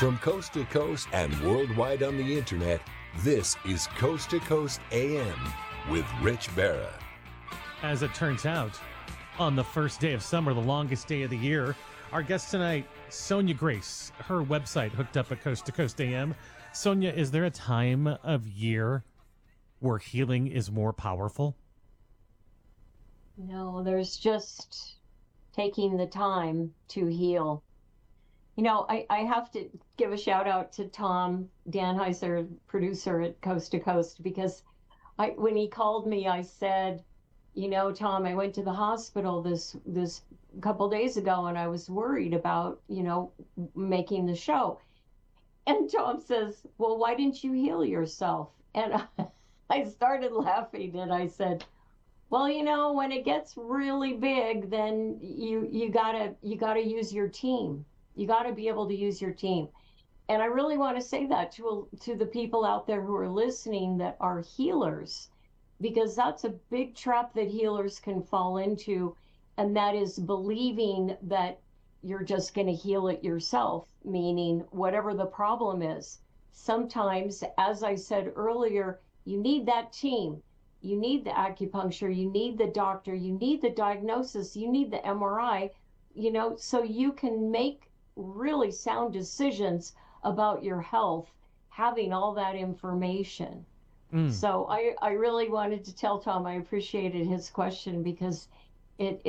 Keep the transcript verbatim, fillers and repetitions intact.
From coast to coast and worldwide on the internet, this is Coast to Coast A M with Rich Barra. As it turns out, on the first day of summer, the longest day of the year, our guest tonight, Sonia Grace, her website hooked up at Coast to Coast A M. Sonia, is there a time of year where healing is more powerful? No, there's just taking the time to heal. You know, I, I have to give a shout out to Tom Danheiser, producer at Coast to Coast, because I, when he called me, I said, you know, Tom, I went to the hospital this this couple days ago and I was worried about, you know, making the show. And Tom says, well, why didn't you heal yourself? And I, I started laughing and I said, well, you know, when it gets really big, then you you gotta you gotta use your team. You got to be able to use your team. And I really want to say that to to the people out there who are listening that are healers, because that's a big trap that healers can fall into, and that is believing that you're just going to heal it yourself, meaning whatever the problem is. Sometimes, as I said earlier, you need that team. You need the acupuncture, you need the doctor, you need the diagnosis, you need the M R I, you know, so you can make really sound decisions about your health, having all that information. Mm. So I, I really wanted to tell Tom I appreciated his question, because it